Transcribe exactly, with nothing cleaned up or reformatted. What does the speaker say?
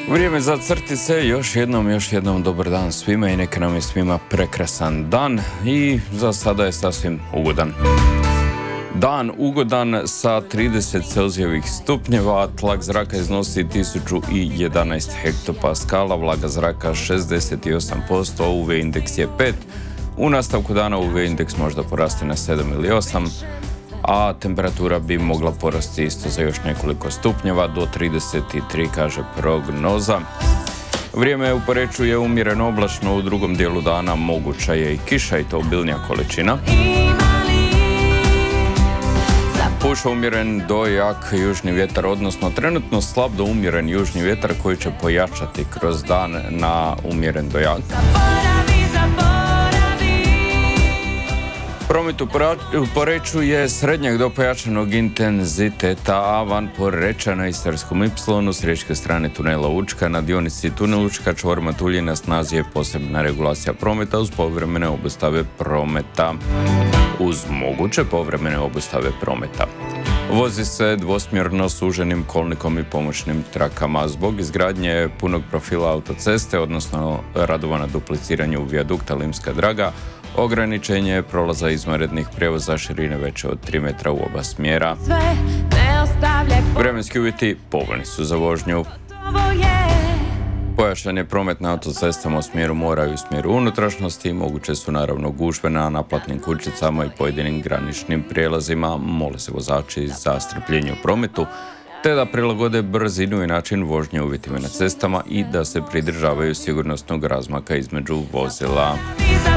Vrijeme za crtice, još jednom, još jednom dobar dan svima i neka nam je svima prekrasan dan i za sada je sasvim ugodan. Dan ugodan sa trideset Celzijevih stupnjeva, tlak zraka iznosi tisuću jedanaest hektopaskala, vlaga zraka šezdeset osam posto, U V indeks je pet. U nastavku dana U V indeks možda poraste na sedam ili osam, a temperatura bi mogla porasti isto za još nekoliko stupnjeva do trideset tri, kaže prognoza. Vrijeme u Poreču je umjereno oblačno, u drugom dijelu dana moguća je i kiša i to obilnija količina. Puša umjeren do jak južni vjetar, odnosno trenutno slab do umjeren južni vjetar koji će pojačati kroz dan na umjeren do jak. Promet u Poreču je srednjeg do pojačanog intenziteta, a van Poreča na Istarskom ipsilonu s riječke strane tunela Učka na dionici tunel Učka čvor Matulji na snazi je posebna regulacija prometa uz povremene obustave prometa. Uz moguće povremene obustave prometa. Vozi se dvosmjerno suženim kolnikom i pomoćnim trakama. Zbog izgradnje punog profila autoceste, odnosno radova na dupliciranju vijadukta Limska Draga, ograničenje je prolaza izvanrednih prijevoza širine veće od tri metra u oba smjera. Vremenski uvjeti povoljni su za vožnju. Pojačan je promet na autocestama u smjeru mora i u smjeru unutrašnjosti. Moguće su naravno gužve na naplatnim kućicama i pojedinim graničnim prijelazima. Mole se vozači za strpljenje u prometu, te da prilagode brzinu i način vožnje uvjetima na cestama i da se pridržavaju sigurnosnog razmaka između vozila.